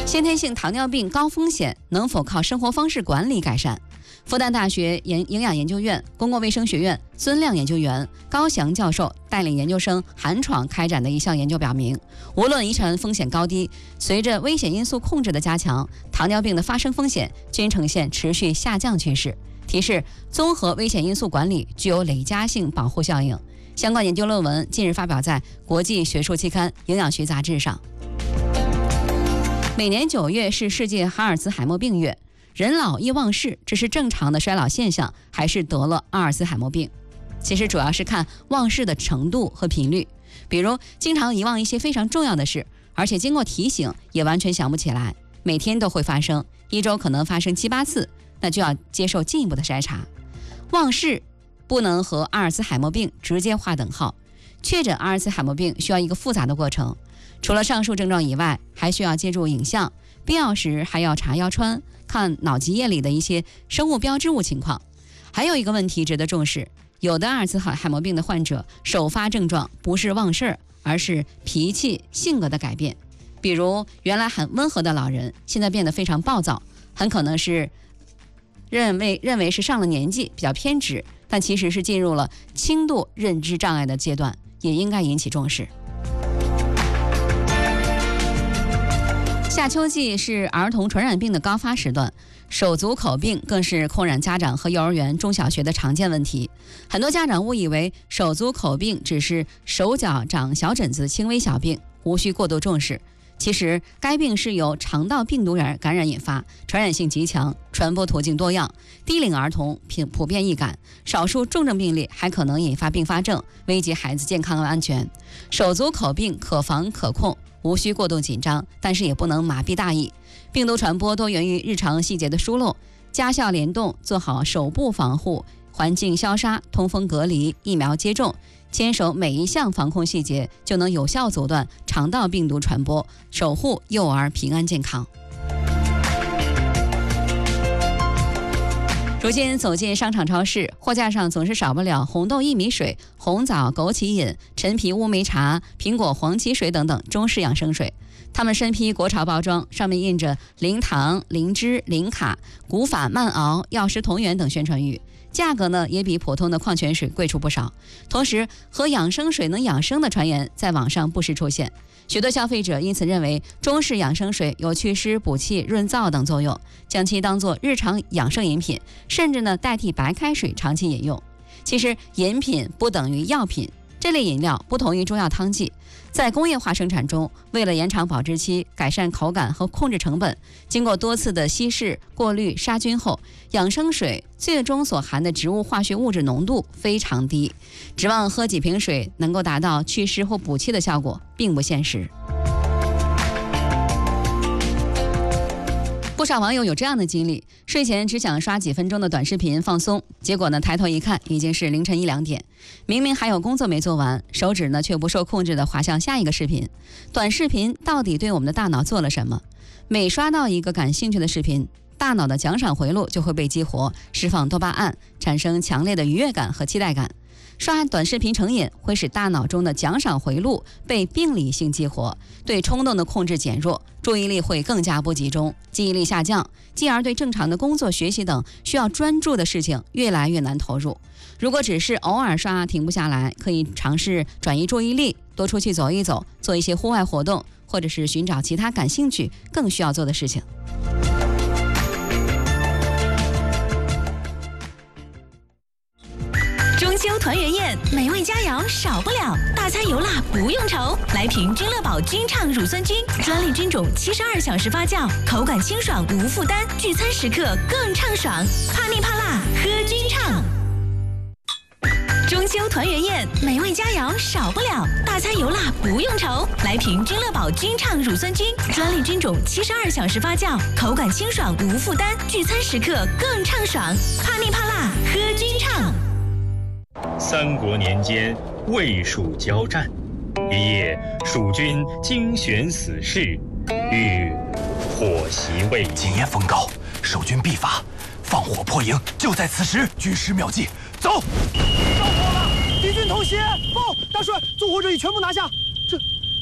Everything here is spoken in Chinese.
先天性糖尿病高风险能否靠生活方式管理改善？复旦大学营养研究院公共卫生学院孙亮研究员高翔教授带领研究生韩闯开展的一项研究表明，无论遗传风险高低，随着危险因素控制的加强，糖尿病的发生风险均呈现持续下降趋势。提示：综合危险因素管理具有累加性保护效应。相关研究论文近日发表在国际学术期刊《营养学杂志》上。每年9月是世界阿尔茨海默病月。人老易忘事，这是正常的衰老现象，还是得了阿尔茨海默病？其实主要是看忘事的程度和频率。比如经常遗忘一些非常重要的事，而且经过提醒也完全想不起来，每天都会发生，一周可能发生7、8次，那就要接受进一步的筛查。忘事不能和阿尔茨海默病直接划等号。确诊阿尔茨海默病需要一个复杂的过程，除了上述症状以外，还需要借助影像，必要时还要查腰穿，看脑脊液里的一些生物标志物情况。还有一个问题值得重视，有的阿尔茨海默病的患者首发症状不是忘事儿，而是脾气性格的改变。比如原来很温和的老人，现在变得非常暴躁，很可能是认为是上了年纪，比较偏执，但其实是进入了轻度认知障碍的阶段，也应该引起重视。夏秋季是儿童传染病的高发时段，手足口病更是困扰家长和幼儿园、中小学的常见问题。很多家长误以为手足口病只是手脚长小疹子轻微小病，无需过度重视。其实该病是由肠道病毒感染引发，传染性极强，传播途径多样，低龄儿童普遍易感，少数重症病例还可能引发并发症，危及孩子健康和安全。手足口病可防可控，无需过度紧张，但是也不能麻痹大意。病毒传播多源于日常细节的疏漏，家校联动，做好手部防护、环境消杀、通风隔离、疫苗接种，坚守每一项防控细节，就能有效阻断肠道病毒传播，守护幼儿平安健康。如今走进商场超市，货架上总是少不了红豆薏米水、红枣枸杞饮、陈皮乌梅茶、苹果黄芪水等等中式养生水。它们身披国潮包装，上面印着零糖、零脂、零卡、古法慢熬、药食同源等宣传语，价格呢也比普通的矿泉水贵出不少。同时，喝养生水能养生的传言在网上不时出现，许多消费者因此认为中式养生水有祛湿、补气、润燥等作用，将其当作日常养生饮品，甚至呢代替白开水长期饮用。其实饮品不等于药品，这类饮料不同于中药汤剂，在工业化生产中，为了延长保质期、改善口感和控制成本，经过多次的稀释、过滤、杀菌后，养生水最终所含的植物化学物质浓度非常低，指望喝几瓶水能够达到祛湿或补气的效果，并不现实。不少网友有这样的经历，睡前只想刷几分钟的短视频放松，结果呢抬头一看已经是凌晨1、2点，明明还有工作没做完，手指呢却不受控制地滑向下一个视频。短视频到底对我们的大脑做了什么？每刷到一个感兴趣的视频，大脑的奖赏回路就会被激活，释放多巴胺，产生强烈的愉悦感和期待感。刷短视频成瘾会使大脑中的奖赏回路被病理性激活，对冲动的控制减弱，注意力会更加不集中，记忆力下降，进而对正常的工作、学习等需要专注的事情越来越难投入。如果只是偶尔刷停不下来，可以尝试转移注意力，多出去走一走，做一些户外活动，或者是寻找其他感兴趣、更需要做的事情。 中秋团圆宴，美味佳肴少不了，大餐油辣不用愁。来瓶君乐宝君畅乳酸菌，专利菌种，72小时发酵，口感清爽无负担，聚餐时刻更畅爽。怕腻怕辣，喝君畅。中秋团圆宴，美味佳肴少不了，大餐油辣不用愁。来瓶君乐宝君畅乳酸菌，专利菌种，72小时发酵，口感清爽无负担，聚餐时刻更畅爽。怕腻怕辣，喝君畅。 三国年间，魏蜀交战，一夜，蜀军精选死士，欲火袭魏营。 今夜风高，守军必发，放火破营，就在此时。军师妙计，走！ 着火了！敌军偷袭！报，大帅，纵火者已全部拿下，